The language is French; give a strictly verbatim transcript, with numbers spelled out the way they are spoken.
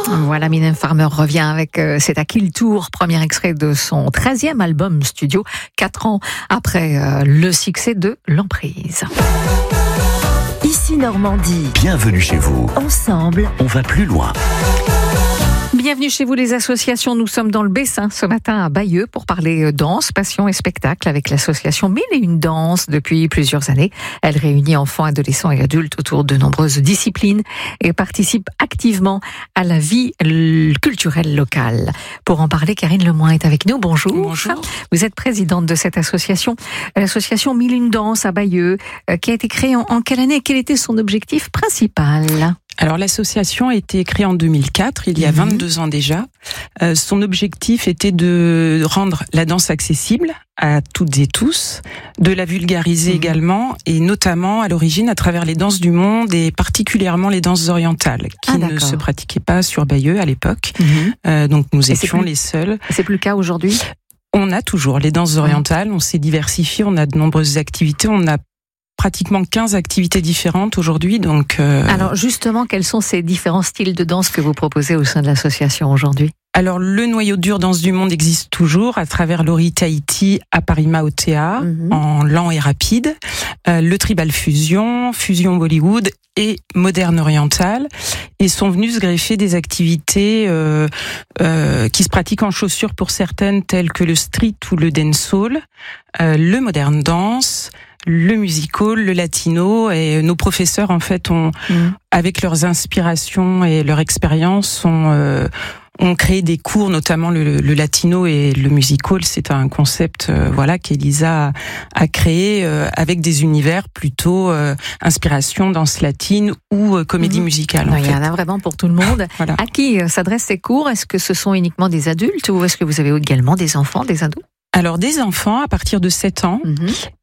Voilà, Mylène Farmer revient avec euh, C'est à qui le tour, premier extrait de son treizième album studio, quatre ans après euh, le succès de L'Emprise. Ici Normandie. Bienvenue chez vous. Ensemble, On va plus loin. Bienvenue chez vous les associations, nous sommes dans le Bessin ce matin à Bayeux pour parler danse, passion et spectacle avec l'association Mille et une danses depuis plusieurs années. Elle réunit enfants, adolescents et adultes autour de nombreuses disciplines et participe activement à la vie culturelle locale. Pour en parler, Karine Lemoin est avec nous, bonjour. Bonjour. Vous êtes présidente de cette association, l'association Mille et une danses à Bayeux, qui a été créée en, en quelle année? Quel était son objectif principal? Alors l'association a été créée en deux mille quatre, il y a vingt-deux ans déjà. Euh, son objectif était de rendre la danse accessible à toutes et tous, de la vulgariser mmh. également, et notamment à l'origine à travers les danses du monde et particulièrement les danses orientales qui ah, ne se pratiquaient pas sur Bayeux à l'époque. Mmh. Euh, donc nous et étions plus, les seuls. C'est plus le cas aujourd'hui? On a toujours les danses orientales, on s'est diversifié, on a de nombreuses activités, on a pratiquement quinze activités différentes aujourd'hui. Donc, euh... Alors justement, quels sont ces différents styles de danse que vous proposez au sein de l'association aujourd'hui? Alors le noyau dur danse du monde existe toujours à travers Lori Tahiti, Aparima Otea, mm-hmm. en lent et rapide, euh, le tribal fusion, fusion Bollywood et moderne orientale, et sont venus se greffer des activités euh, euh, qui se pratiquent en chaussures pour certaines, telles que le street ou le dancehall, euh, le moderne dance, le musical, le latino, et nos professeurs en fait ont, mmh. avec leurs inspirations et leur expérience, ont, euh, ont créé des cours, notamment le, le latino et le musical. C'est un concept, euh, voilà, qu'Elisa a, a créé euh, avec des univers plutôt euh, inspiration danse latine ou euh, comédie mmh. musicale. Non, en il fait. y en a vraiment pour tout le monde. Voilà. À qui s'adressent ces cours? Est-ce que ce sont uniquement des adultes ou est-ce que vous avez également des enfants, des ados? Alors des enfants à partir de sept ans. Mmh.